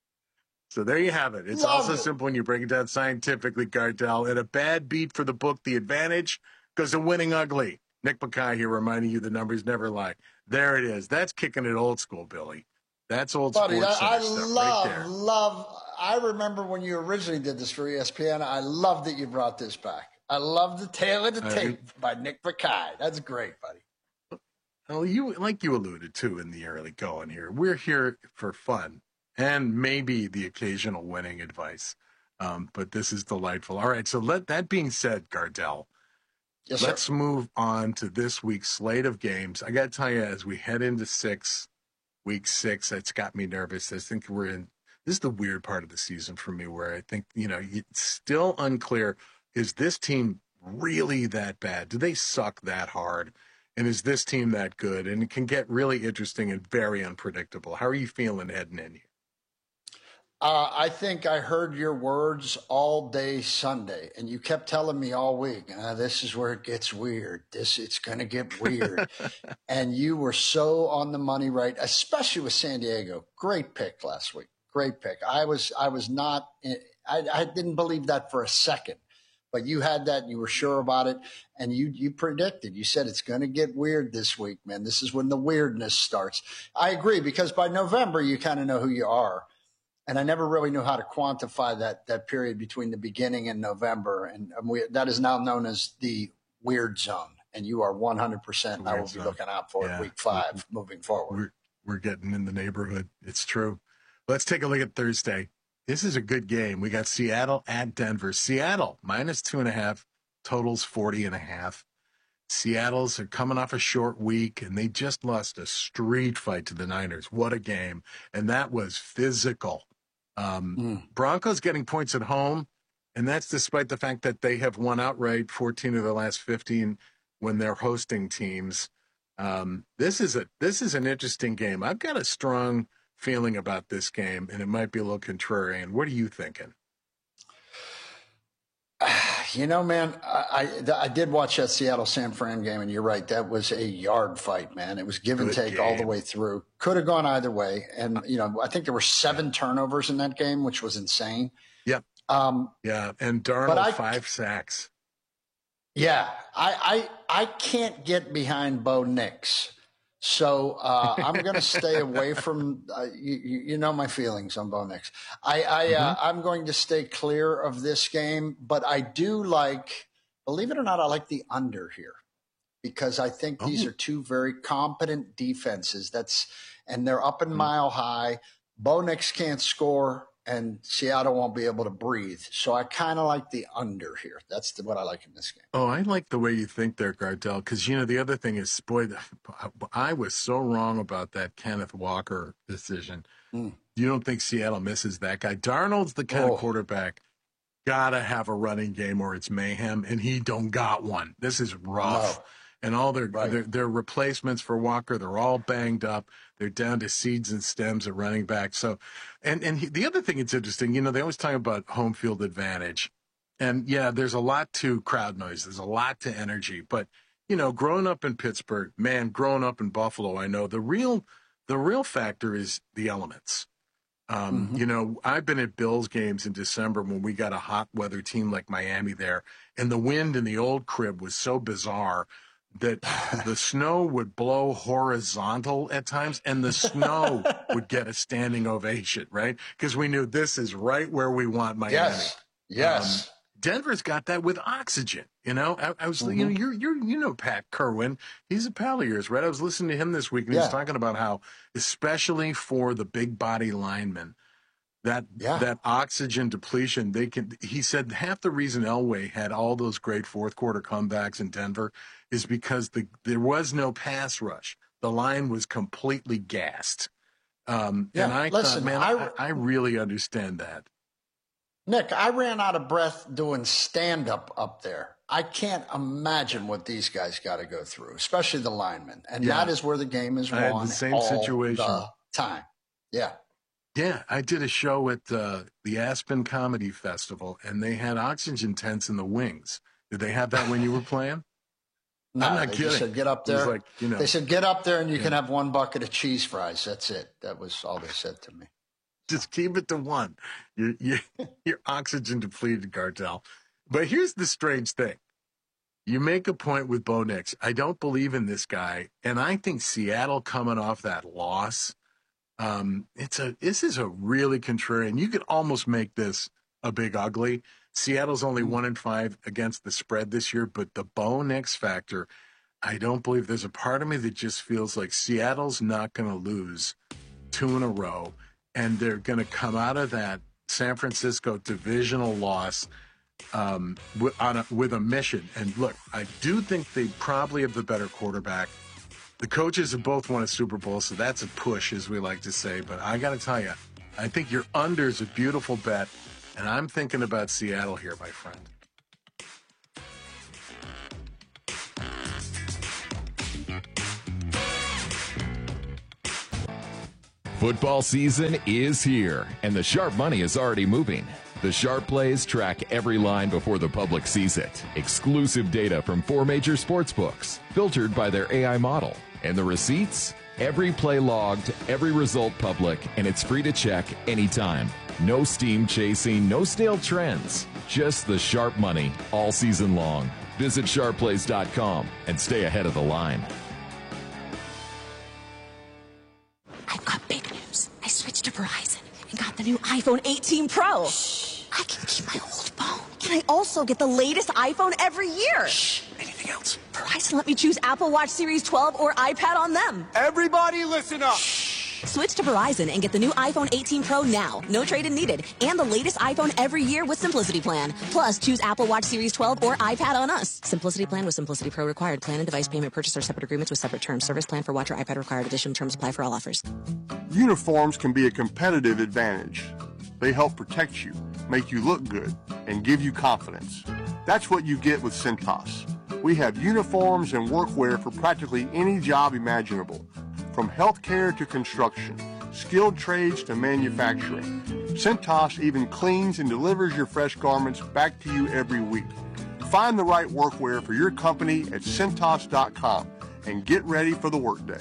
So there you have it. It's Love also it. simple when you break it down scientifically, Gardell. And a bad beat for the book, The Advantage, goes to winning ugly. Nick Bakai here reminding you the numbers never lie. There it is. That's kicking it old school, Billy. That's old Buddy, sports I, I center stuff love, right there. love. I remember when you originally did this for E S P N. I love that you brought this back. I love the Tale of the I- Tape by Nick Bakai. That's great, buddy. Well, you like you alluded to in the early going here. We're here for fun and maybe the occasional winning advice. Um, but this is delightful. All right. So let that being said, Gardell, Yes, sir. let's move on to this week's slate of games. I got to tell you, as we head into six, week six. It's got me nervous. I think we're in, this is the weird part of the season for me where I think, you know, it's still unclear. Is this team really that bad? Do they suck that hard? And is this team that good? And it can get really interesting and very unpredictable. How are you feeling heading in here? Uh, I think I heard your words all day Sunday, and you kept telling me all week, uh, this is where it gets weird. This It's going to get weird. And you were so on the money, right, especially with San Diego. Great pick last week. Great pick. I was I was not I, I didn't believe that for a second, but you had that and you were sure about it, and you you predicted. You said it's going to get weird this week, man. This is when the weirdness starts. I agree, because by November you kind of know who you are. And I never really knew how to quantify that that period between the beginning and November. And we, that is now known as the weird zone. And you are one hundred percent. I will be zone. looking out for yeah. it week five we're, moving forward. We're, we're getting in the neighborhood. It's true. Let's take a look at Thursday. This is a good game. We got Seattle at Denver. Seattle minus two and a half, totals forty and a half. Seattle's are coming off a short week, and they just lost a street fight to the Niners. What a game. And that was physical. Um, mm. Broncos getting points at home, and that's despite the fact that they have won outright fourteen of the last fifteen when they're hosting teams. Um, this is a this is an interesting game. I've got a strong feeling about this game, and it might be a little contrarian. What are you thinking? You know, man, I, I, I did watch that Seattle San Fran game, and you're right. That was a yard fight, man. It was give and take all the way through. Could have gone either way. And, you know, I think there were seven turnovers in that game, which was insane. Yep. Um, yeah, and Darnold, I, five sacks. Yeah, I, I, I can't get behind Bo Nix. So uh, I'm going to stay away from uh, you, you know my feelings on Bo Nix. I, I uh, mm-hmm. I'm going to stay clear of this game, but I do like, believe it or not, I like the under here because I think oh. these are two very competent defenses. That's and they're up in mm-hmm. Mile High. Bo Nix can't score, and Seattle won't be able to breathe. So I kind of like the under here. That's the, what I like in this game. Oh, I like the way you think there, Gardell, because, you know, the other thing is, boy, I was so wrong about that Kenneth Walker decision. Mm. You don't think Seattle misses that guy? Darnold's the kind oh. of quarterback, got to have a running game or it's mayhem, and he don't got one. This is rough. No. And all their, right. their their replacements for Walker, they're all banged up. They're down to seeds and stems at running back. So, and and he, the other thing that's interesting, you know, they always talk about home field advantage, and yeah, there's a lot to crowd noise. There's a lot to energy. But you know, growing up in Pittsburgh, man, growing up in Buffalo, I know the real the real factor is the elements. Um, mm-hmm. You know, I've been at Bills games in December when we got a hot weather team like Miami there, and the wind in the old crib was so bizarre that the snow would blow horizontal at times, and the snow would get a standing ovation, right? Because we knew this is right where we want Miami. Yes, yes. Um, Denver's got that with oxygen. You know, I, I was, mm-hmm. you know, you're, you're, you know, Pat Kerwin. He's a pal of yours, right? I was listening to him this week, and yeah. he was talking about how, especially for the big body linemen, that yeah. that oxygen depletion, they can. He said half the reason Elway had all those great fourth quarter comebacks in Denver is because the there was no pass rush. The line was completely gassed. Um, yeah, and I listen, thought, man, I, I, I really understand that. Nick, I ran out of breath doing stand-up up there. I can't imagine what these guys got to go through, especially the linemen. And yeah. that is where the game is won I had the same all situation. the time. Yeah. Yeah, I did a show at uh, the Aspen Comedy Festival, and they had oxygen tents in the wings. Did they have that when you were playing? No, I'm not they kidding. just said, get up there. Like, you know, they said, get up there and you yeah. can have one bucket of cheese fries. That's it. That was all they said to me. Just keep it to one. You're, you're, you're oxygen depleted, Gardell. But here's the strange thing. You make a point with Bo Nix. I don't believe in this guy. And I think Seattle coming off that loss, um, it's a this is a really contrarian. You could almost make this a big ugly. Seattle's only one and five against the spread this year, but the Bo Nix factor, I don't believe. There's a part of me that just feels like Seattle's not going to lose two in a row, and they're going to come out of that San Francisco divisional loss um, with, on a, with a mission. And look, I do think they probably have the better quarterback. The coaches have both won a Super Bowl, so that's a push, as we like to say. But I got to tell you, I think your under is a beautiful bet, and I'm thinking about Seattle here, my friend. Football season is here, and the sharp money is already moving. The Sharp Plays track every line before the public sees it. Exclusive data from four major sports books, filtered by their A I model. And the receipts? Every play logged, every result public, and it's free to check anytime. No steam chasing, no stale trends. Just the sharp money all season long. Visit sharp plays dot com and stay ahead of the line. I've got big news. I switched to Verizon and got the new iPhone eighteen Pro. Shh. I can keep my old phone. And I also get the latest iPhone every year. Shh. Anything else? Verizon let me choose Apple Watch Series twelve or iPad on them. Everybody listen up. Shh. Switch to Verizon and get the new iPhone eighteen Pro now. No trade-in needed. And the latest iPhone every year with Simplicity Plan. Plus, choose Apple Watch Series twelve or iPad on us. Simplicity Plan with Simplicity Pro required. Plan and device payment purchase are separate agreements with separate terms. Service plan for watch or iPad required. Additional terms apply for all offers. Uniforms can be a competitive advantage. They help protect you, make you look good, and give you confidence. That's what you get with Cintas. We have uniforms and workwear for practically any job imaginable, from healthcare to construction, skilled trades to manufacturing. Cintas even cleans and delivers your fresh garments back to you every week. Find the right workwear for your company at Cintas dot com and get ready for the workday.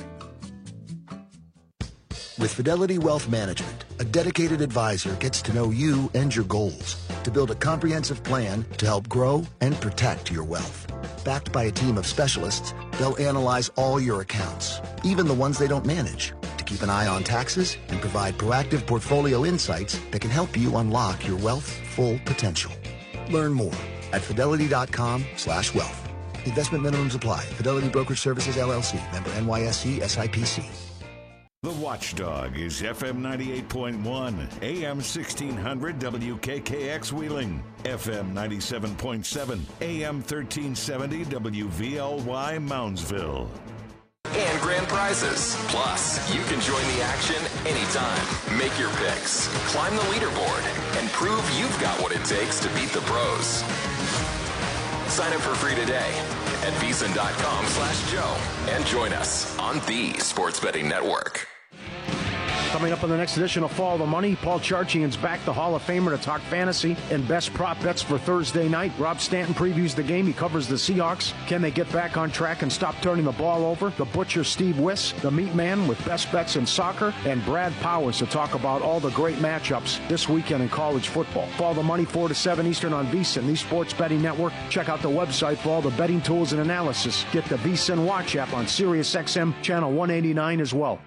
With Fidelity Wealth Management, a dedicated advisor gets to know you and your goals to build a comprehensive plan to help grow and protect your wealth. Backed by a team of specialists, they'll analyze all your accounts, even the ones they don't manage, to keep an eye on taxes and provide proactive portfolio insights that can help you unlock your wealth's full potential. Learn more at fidelity dot com slash wealth. Investment minimums apply. Fidelity Brokerage Services, L L C. Member N Y S E S I P C. The Watchdog is F M ninety-eight point one, A M sixteen hundred W K K X Wheeling, F M ninety-seven point seven, A M thirteen seventy W V L Y Moundsville. And grand prizes. Plus, you can join the action anytime. Make your picks, climb the leaderboard, and prove you've got what it takes to beat the pros. Sign up for free today at VSiN dot com slash Joe and join us on the Sports Betting Network. Coming up on the next edition of Follow the Money, Paul Charchian's back, the Hall of Famer, to talk fantasy and best prop bets for Thursday night. Rob Stanton previews the game. He covers the Seahawks. Can they get back on track and stop turning the ball over? The Butcher, Steve Wiss, the Meat Man with best bets in soccer, and Brad Powers to talk about all the great matchups this weekend in college football. Follow the Money four to seven Eastern on VSiN, the Sports Betting Network. Check out the website for all the betting tools and analysis. Get the VSiN Watch app on Sirius X M channel one eighty-nine as well.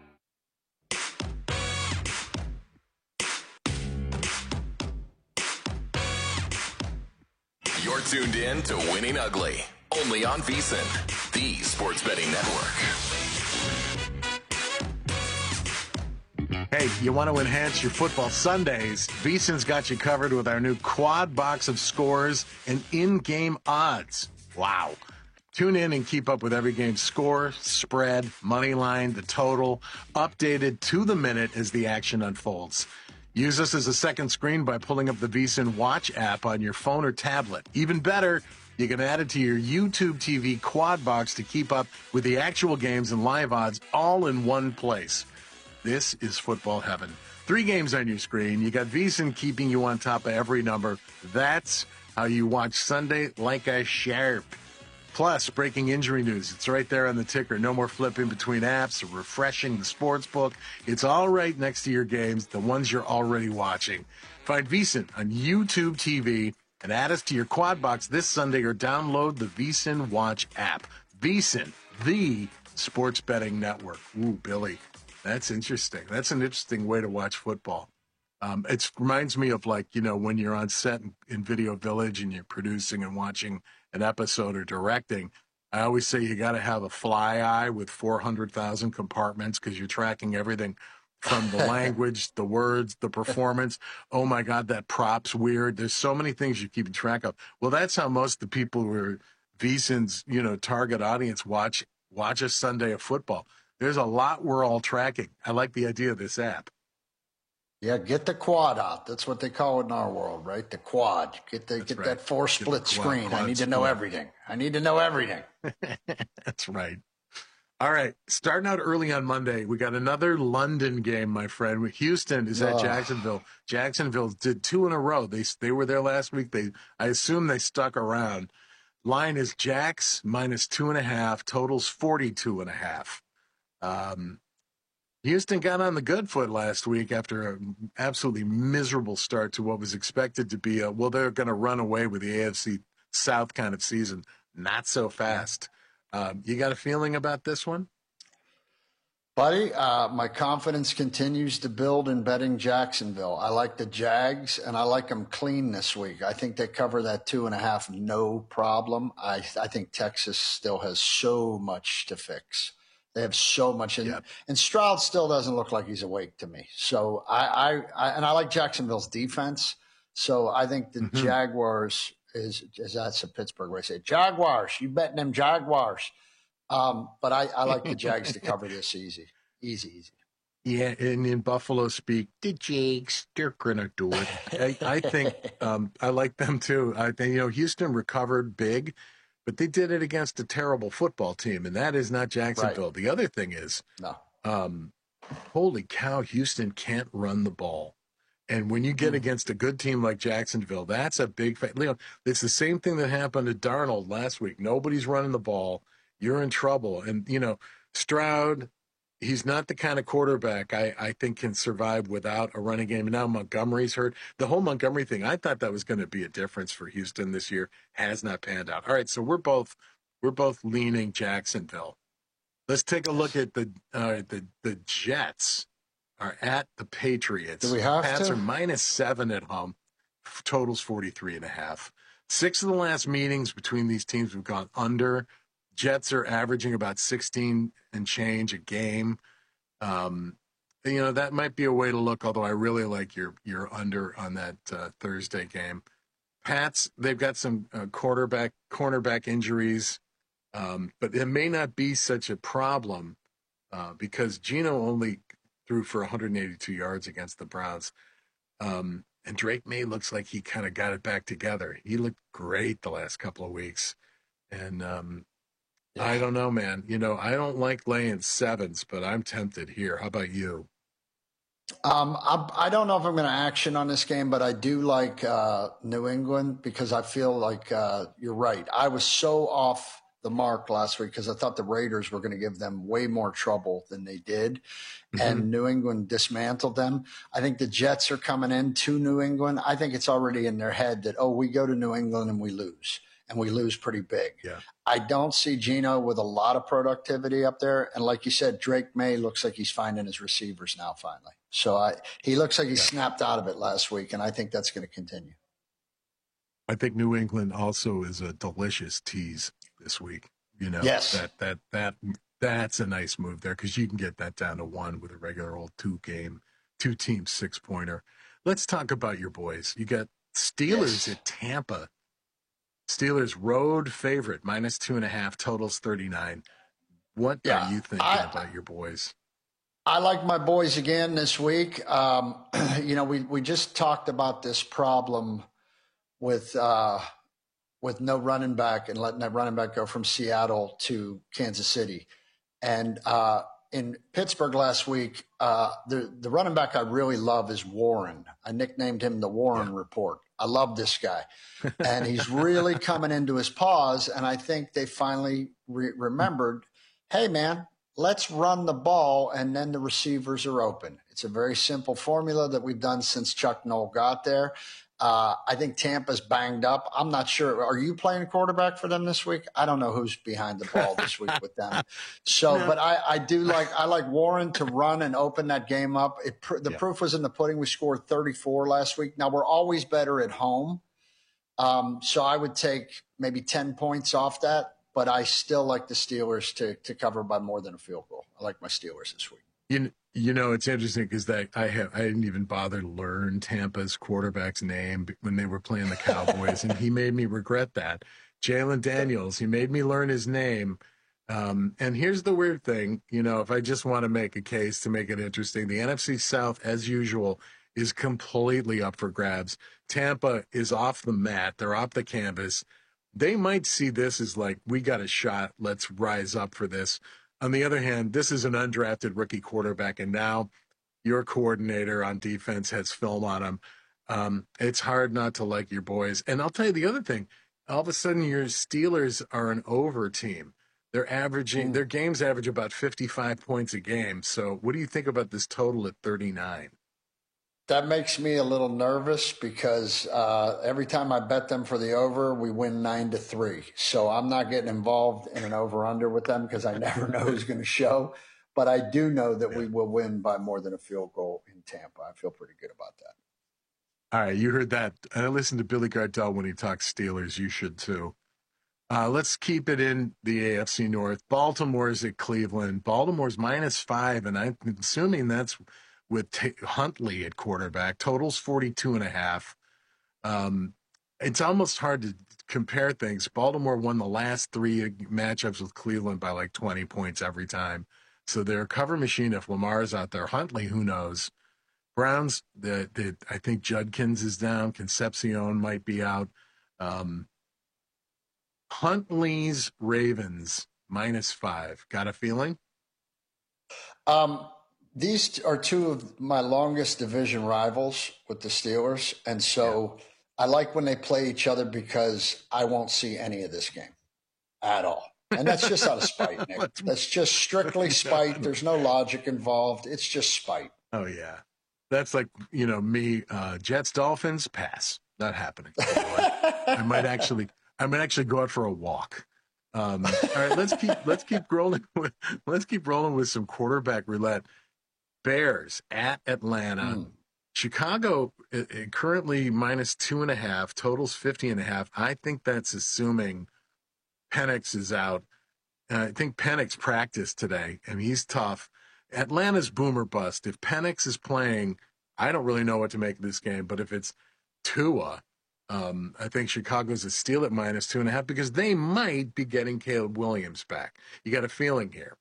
You're tuned in to Winning Ugly, only on VSiN, the Sports Betting Network. Hey, you want to enhance your football Sundays? VSiN's got you covered with our new quad box of scores and in-game odds. Wow. Tune in and keep up with every game's score, spread, money line, the total, updated to the minute as the action unfolds. Use us as a second screen by pulling up the VSiN Watch app on your phone or tablet. Even better, you can add it to your YouTube T V quad box to keep up with the actual games and live odds all in one place. This is football heaven. Three games on your screen. You got VSiN keeping you on top of every number. That's how you watch Sunday like a sharp. Plus, breaking injury news. It's right there on the ticker. No more flipping between apps or refreshing the sports book. It's all right next to your games, the ones you're already watching. Find VSiN on YouTube T V and add us to your quad box this Sunday or download the VSiN Watch app. VSiN, the Sports Betting Network. Ooh, Billy, that's interesting. That's an interesting way to watch football. Um, it reminds me of, like, you know, when you're on set in, in Video Village and you're producing and watching an episode or directing. I always say you got to have a fly eye with four hundred thousand compartments because you're tracking everything from the language, the words, the performance. Oh, my God, that prop's weird. There's so many things you're keeping track of. Well, that's how most of the people who are VSiN's, you know, target audience watch watch a Sunday of football. There's a lot we're all tracking. I like the idea of this app. Yeah, get the quad out. That's what they call it in our world, right? The quad. Get the That's get right. that four Get split the quad- screen. quad I need to know split. everything. I need to know everything. That's right. All right, starting out early on Monday, we got another London game, my friend. Houston is at Ugh. Jacksonville. Jacksonville did two in a row. They they were there last week. They I assume they stuck around. Line is Jacks minus two and a half. Totals forty-two and a half. Um, Houston got on the good foot last week after an absolutely miserable start to what was expected to be a, well, they're going to run away with the A F C South kind of season. Not so fast. Um, you got a feeling about this one? Buddy, uh, my confidence continues to build in betting Jacksonville. I like the Jags, and I like them clean this week. I think they cover that two and a half, no problem. I, I think Texas still has so much to fix. They have so much, in, Yep. and Stroud still doesn't look like he's awake to me. So I, I, I and I like Jacksonville's defense. So I think the Mm-hmm. Jaguars is, is that's a Pittsburgh way to say it. Jaguars. You betting them Jaguars? Um, but I, I like the Jags to cover this easy, easy, easy. Yeah, and in Buffalo speak, the Jags, they're going to do it. I, I think um, I like them too. I think, you know, Houston recovered big, but they did it against a terrible football team, and that is not Jacksonville. Right. The other thing is, No. um, holy cow, Houston can't run the ball. And when you get against a good team like Jacksonville, that's a big fa- – Leon, it's the same thing that happened to Darnold last week. Nobody's running the ball. You're in trouble. And, you know, Stroud, he's not the kind of quarterback I, I think can survive without a running game. And now Montgomery's hurt. The whole Montgomery thing, I thought that was going to be a difference for Houston this year. Has not panned out. All right, so we're both we're both leaning Jacksonville. Let's take a look at the uh, the the Jets are at the Patriots. Do we have Pats to? are minus seven at home. Totals forty-three and a half. Six of the last meetings between these teams have gone under. Jets are averaging about sixteen and change a game. Um, you know, that might be a way to look, although I really like your your under on that uh, Thursday game. Pats, they've got some uh, quarterback, cornerback injuries, um, but it may not be such a problem uh, because Geno only threw for one hundred eighty-two yards against the Browns. Um, and Drake May looks like he kind of got it back together. He looked great the last couple of weeks. And um, yeah. I don't know, man. You know, I don't like laying sevens, but I'm tempted here. How about you? Um, I, I don't know if I'm going to action on this game, but I do like uh, New England because I feel like uh, you're right. I was so off the mark last week because I thought the Raiders were going to give them way more trouble than they did, mm-hmm. and New England dismantled them. I think the Jets are coming in to New England. I think it's already in their head that, oh, we go to New England and we lose, and we lose pretty big. Yeah. I don't see Geno with a lot of productivity up there. And like you said, Drake May looks like he's finding his receivers now finally. So I, he looks like he yeah. snapped out of it last week, and I think that's going to continue. I think New England also is a delicious tease this week. You know, yes. that that that that's a nice move there because you can get that down to one with a regular old two game, two team six pointer. Let's talk about your boys. You got Steelers yes. at Tampa. Steelers road favorite minus two and a half, totals thirty-nine. What yeah, are you thinking I, about your boys? I like my boys again this week. Um, you know, we, we just talked about this problem with uh, with no running back and letting that running back go from Seattle to Kansas City. And uh, in Pittsburgh last week, uh, the, the running back I really love is Warren. I nicknamed him the Warren yeah. Report. I love this guy. And he's really coming into his paws. And I think they finally re- remembered, hey, man, let's run the ball, and then the receivers are open. It's a very simple formula that we've done since Chuck Noll got there. Uh, I think Tampa's banged up. I'm not sure. Are you playing quarterback for them this week? I don't know who's behind the ball this week with them. So, no. but I, I do like I like Warren to run and open that game up. It, the yeah. proof was in the pudding. We scored thirty-four last week. Now, we're always better at home. Um, so I would take maybe ten points off that. But I still like the Steelers to to cover by more than a field goal. I like my Steelers this week. You you know, it's interesting because that I have I didn't even bother to learn Tampa's quarterback's name when they were playing the Cowboys, and he made me regret that. Jalen Daniels, he made me learn his name Um, and here's the weird thing, you know, if I just want to make a case to make it interesting, the N F C South, as usual, is completely up for grabs. Tampa is off the mat. They're off the canvas. They might see this as like, we got a shot. Let's rise up for this. On the other hand, this is an undrafted rookie quarterback, and now your coordinator on defense has film on him. Um, it's hard not to like your boys. And I'll tell you the other thing. All of a sudden, your Steelers are an over team. They're averaging, mm. their games average about fifty-five points a game. So what do you think about this total at thirty-nine? That makes me a little nervous because uh, every time I bet them for the over, we win nine to three. So I'm not getting involved in an over-under with them because I never know who's going to show. But I do know that yeah. we will win by more than a field goal in Tampa. I feel pretty good about that. All right, you heard that. I listened to Billy Gardell when he talks Steelers. You should too. Uh, let's keep it in the A F C North. Baltimore's at Cleveland. Baltimore's minus five, and I'm assuming that's with T- Huntley at quarterback. Total's forty-two and a half. Um, it's almost hard to compare things. Baltimore won the last three matchups with Cleveland by like twenty points every time. So they're a cover machine if Lamar's out there. Huntley, who knows? Browns, the, the, I think Judkins is down. Concepcion might be out. Um, Huntley's Ravens, minus five. Got a feeling? Um, these are two of my longest division rivals with the Steelers. And so yeah. I like when they play each other because I won't see any of this game at all. And that's just out of spite, Nick. That's just strictly spite. There's no logic involved. It's just spite. Oh, yeah. That's like, you know, me, uh, Jets, Dolphins, pass. Not happening. I might actually, I might actually go out for a walk. Um, all right, let's keep, let's keep rolling with, let's keep rolling with some quarterback roulette. Bears at Atlanta. Mm. Chicago uh, currently minus two and a half. Totals fifty and a half. I think that's assuming Penix is out. Uh, I think Penix practiced today, and he's tough. Atlanta's boomer bust. If Penix is playing, I don't really know what to make of this game, but if it's Tua, um, I think Chicago's a steal at minus two and a half because they might be getting Caleb Williams back. You got a feeling here.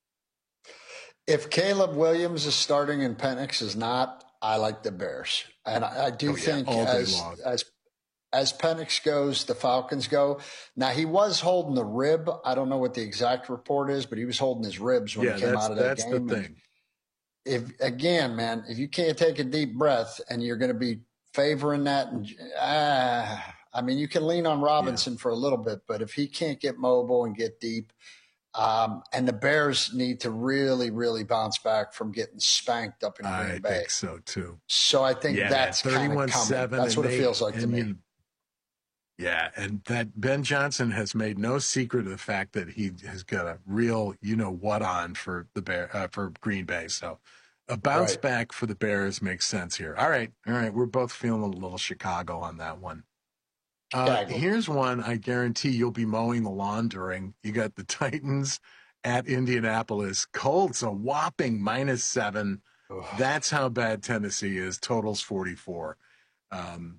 If Caleb Williams is starting and Penix is not, I like the Bears. And I, I do oh, yeah, think as, as as Penix goes, the Falcons go. Now, he was holding the rib. I don't know what the exact report is, but he was holding his ribs when yeah, he came out of that that's game. That's the thing. If again, man, if you can't take a deep breath and you're going to be favoring that, and uh, I mean, you can lean on Robinson yeah. for a little bit, but if he can't get mobile and get deep, um, and the Bears need to really, really bounce back from getting spanked up in Green I Bay. I think so too. So I think yeah, that's kind of coming. That's what they, it feels like to me. You, Yeah, and that Ben Johnson has made no secret of the fact that he has got a real, you know what, on for the Bear uh, for Green Bay. So a bounce right. back for the Bears makes sense here. All right, all right, we're both feeling a little Chicago on that one. Uh, here's one I guarantee you'll be mowing the lawn during. You got the Titans at Indianapolis. Colts a whopping minus seven. Ugh. That's how bad Tennessee is. Totals forty-four. Um,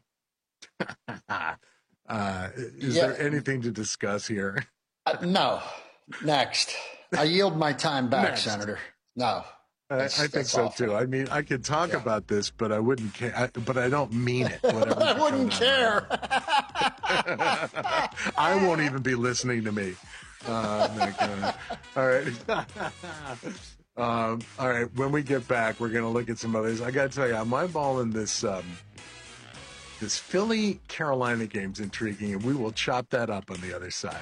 Uh, is yeah. there anything to discuss here? Uh, no. Next. I yield my time back, Next. Senator. No. I, I think so, awful. too. I mean, I could talk yeah. about this, but I wouldn't care. I, but I don't mean it. Whatever I wouldn't care. I won't even be listening to me. Uh, I'm not gonna. All right. um, all right. When we get back, we're going to look at some others. I got to tell you, I'm eyeballing this um, this Philly-Carolina game's intriguing, and we will chop that up on the other side.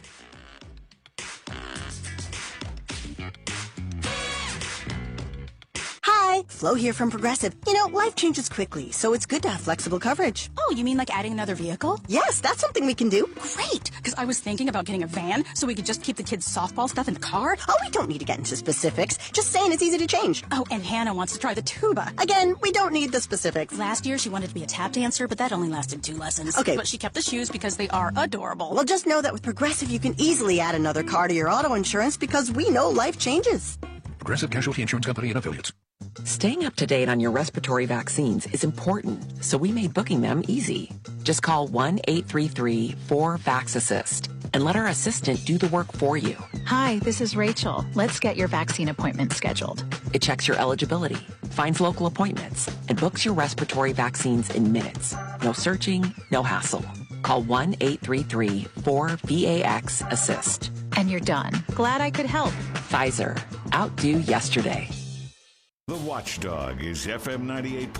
Hi, Flo here from Progressive. You know, life changes quickly, so it's good to have flexible coverage. Oh, you mean like adding another vehicle? Yes, that's something we can do. Great, because I was thinking about getting a van so we could just keep the kids' softball stuff in the car. Oh, we don't need to get into specifics. Just saying it's easy to change. Oh, and Hannah wants to try the tuba. Again, we don't need the specifics. Last year, she wanted to be a tap dancer, but that only lasted two lessons. Okay. But she kept the shoes because they are adorable. Well, just know that with Progressive, you can easily add another car to your auto insurance because we know life changes. Progressive Casualty Insurance Company and Affiliates. Staying up to date on your respiratory vaccines is important, so we made booking them easy. Just call one eight three three four VAX-ASSIST. and let our assistant do the work for you. Hi, this is Rachel. Let's get your vaccine appointment scheduled. It checks your eligibility, finds local appointments, and books your respiratory vaccines in minutes. No searching, no hassle. Call one eight three three four V A X assist. And you're done. Glad I could help. Pfizer. Outdo yesterday. The Watchdog is F M ninety-eight.